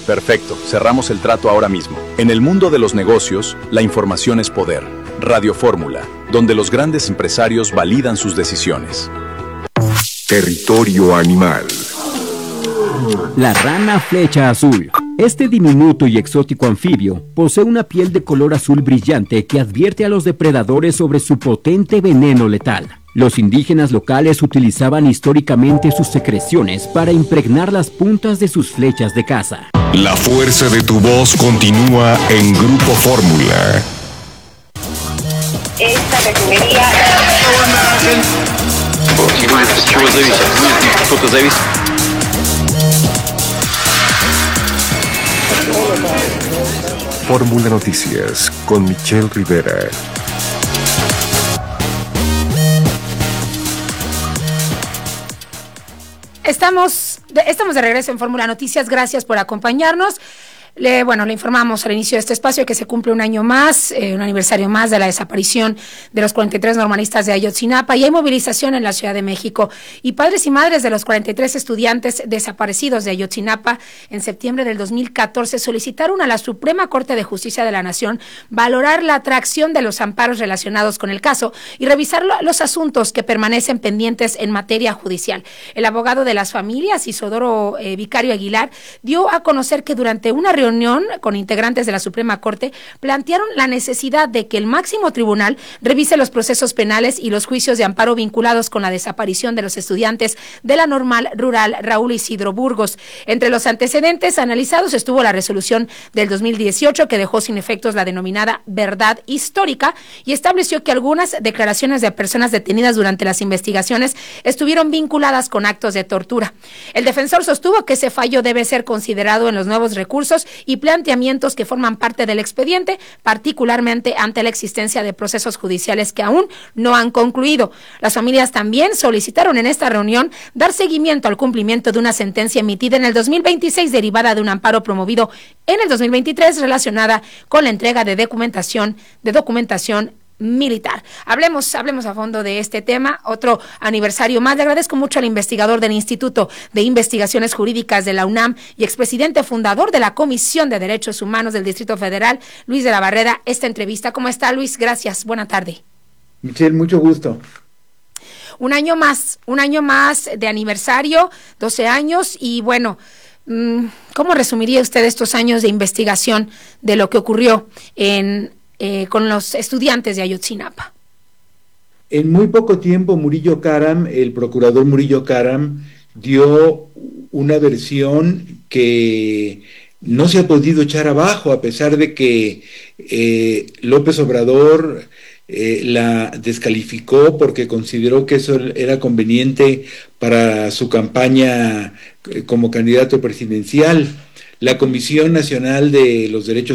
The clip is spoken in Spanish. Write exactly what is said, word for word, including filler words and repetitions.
Perfecto, cerramos el trato ahora mismo. En el mundo de los negocios, la información es poder. Radio Fórmula, donde los grandes empresarios validan sus decisiones. Territorio animal. La rana flecha azul. Este diminuto y exótico anfibio posee una piel de color azul brillante que advierte a los depredadores sobre su potente veneno letal. Los indígenas locales utilizaban históricamente sus secreciones para impregnar las puntas de sus flechas de caza. La fuerza de tu voz continúa en Grupo Fórmula. Esta resumiría... Чего зависит? Что-то зависит. Fórmula Noticias con Michelle Rivera. Estamos de, estamos de regreso en Fórmula Noticias. Gracias por acompañarnos. Le, bueno, le informamos al inicio de este espacio que se cumple un año más, eh, un aniversario más de la desaparición de los cuarenta y tres normalistas de Ayotzinapa, y hay movilización en la Ciudad de México. Y padres y madres de los cuarenta y tres estudiantes desaparecidos de Ayotzinapa en septiembre del dos mil catorce solicitaron a la Suprema Corte de Justicia de la Nación valorar la atracción de los amparos relacionados con el caso y revisar lo, los asuntos que permanecen pendientes en materia judicial. El abogado de las familias, Isodoro eh, Vicario Aguilar, dio a conocer que durante una reunión reunión con integrantes de la Suprema Corte plantearon la necesidad de que el máximo tribunal revise los procesos penales y los juicios de amparo vinculados con la desaparición de los estudiantes de la Normal Rural Raúl Isidro Burgos. Entre los antecedentes analizados estuvo la resolución del dos mil dieciocho que dejó sin efectos la denominada verdad histórica y estableció que algunas declaraciones de personas detenidas durante las investigaciones estuvieron vinculadas con actos de tortura. El defensor sostuvo que ese fallo debe ser considerado en los nuevos recursos y planteamientos que forman parte del expediente, particularmente ante la existencia de procesos judiciales que aún no han concluido. Las familias también solicitaron en esta reunión dar seguimiento al cumplimiento de una sentencia emitida en el dos mil veintiséis derivada de un amparo promovido en el dos mil veintitrés relacionada con la entrega de documentación de documentación militar. Hablemos, hablemos a fondo de este tema, otro aniversario más. Le agradezco mucho al investigador del Instituto de Investigaciones Jurídicas de la UNAM y expresidente fundador de la Comisión de Derechos Humanos del Distrito Federal, Luis de la Barrera, esta entrevista. ¿Cómo está, Luis? Gracias. Buena tarde. Michelle, mucho gusto. Un año más, un año más de aniversario, doce años, y bueno, ¿cómo resumiría usted estos años de investigación de lo que ocurrió en Eh, con los estudiantes de Ayotzinapa? En muy poco tiempo, Murillo Karam, el procurador Murillo Karam, dio una versión que no se ha podido echar abajo, a pesar de que eh, López Obrador eh, la descalificó porque consideró que eso era conveniente para su campaña eh, como candidato presidencial. La Comisión Nacional de los Derechos